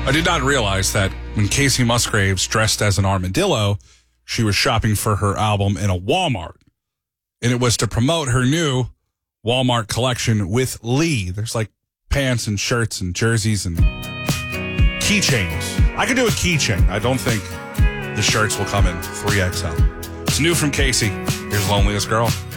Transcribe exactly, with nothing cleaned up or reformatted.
I did not realize that when Casey Musgraves dressed as an armadillo, she was shopping for her album in a Walmart. And it was to promote her new Walmart collection with Lee. There's like pants and shirts and jerseys and keychains. I could do a keychain. I don't think the shirts will come in three X L. It's new from Casey. Here's Loneliest Girl.